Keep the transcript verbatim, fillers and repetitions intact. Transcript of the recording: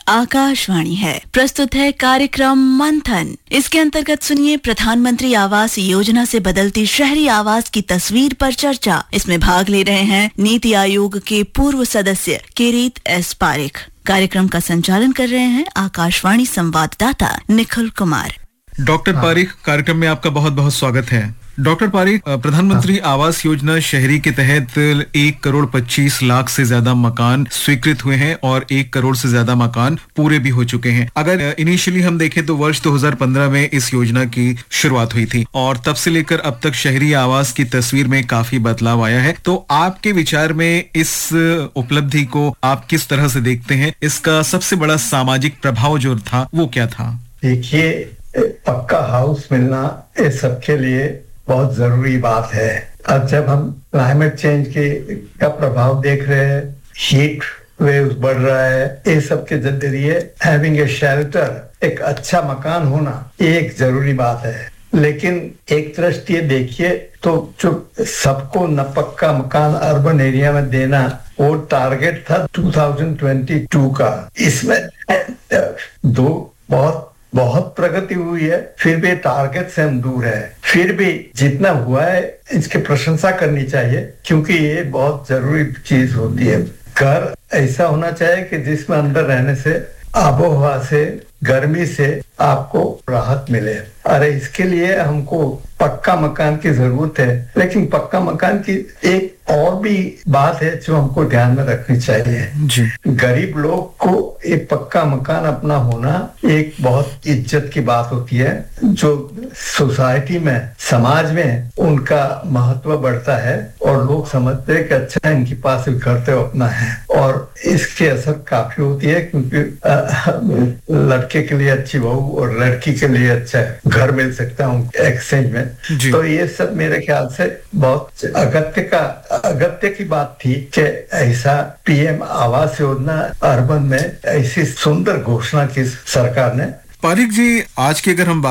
आकाशवाणी है। प्रस्तुत है कार्यक्रम मंथन। इसके अंतर्गत सुनिए प्रधानमंत्री आवास योजना से बदलती शहरी आवास की तस्वीर पर चर्चा। इसमें भाग ले रहे हैं नीति आयोग के पूर्व सदस्य किरीट एस पारिक। कार्यक्रम का संचालन कर रहे हैं आकाशवाणी संवाददाता निखिल कुमार। डॉक्टर पारिक, कार्यक्रम में आपका बहुत बहुत स्वागत है। डॉक्टर पारिक, प्रधानमंत्री आवास योजना शहरी के तहत एक करोड़ पच्चीस लाख से ज्यादा मकान स्वीकृत हुए हैं और एक करोड़ से ज्यादा मकान पूरे भी हो चुके हैं। अगर इनिशियली हम देखें तो वर्ष दो हज़ार पंद्रह में इस योजना की शुरुआत हुई थी और तब से लेकर अब तक शहरी आवास की तस्वीर में काफी बदलाव आया है। तो आपके विचार में इस उपलब्धि को आप किस तरह से देखते हैं? इसका सबसे बड़ा सामाजिक प्रभाव जो था वो क्या था? देखिए, पक्का हाउस मिलना ये सबके लिए बहुत जरूरी बात है। अब जब हम क्लाइमेट चेंज के का प्रभाव देख रहे हैं, हीट वेव्स बढ़ रहा है, ये सब के जरिए हैविंग ए शेल्टर, एक अच्छा मकान होना, ये एक जरूरी बात है। लेकिन एक दृष्टि देखिए तो जो सबको न पक्का मकान अर्बन एरिया में देना, वो टारगेट था दो हज़ार बाईस का। इसमें दो बहुत बहुत प्रगति हुई है, फिर भी टारगेट से हम दूर है। फिर भी जितना हुआ है इसकी प्रशंसा करनी चाहिए, क्योंकि ये बहुत जरूरी चीज होती है। घर ऐसा होना चाहिए कि जिसमें अंदर रहने से, आबोहवा से, गर्मी से आपको राहत मिले। अरे इसके लिए हमको पक्का मकान की जरूरत है, लेकिन पक्का मकान की एक और भी बात है जो हमको ध्यान में रखनी चाहिए जी। गरीब लोग को एक पक्का मकान अपना होना एक बहुत इज्जत की बात होती है, जो सोसाइटी में, समाज में उनका महत्व बढ़ता है और लोग समझते हैं कि अच्छा इनके पास घर तो अपना है, और इसके असर काफी होती है, क्योंकि लड़के के लिए अच्छी बहू और लड़की के लिए अच्छा घर मिल सकता है एक्सचेंज में। तो ये सब मेरे ख्याल से बहुत अगत्य का अगत्य की बात थी कि ऐसा पीएम आवास योजना अर्बन में ऐसी सुंदर घोषणा की सरकार ने। पारिक जी, आज की अगर हम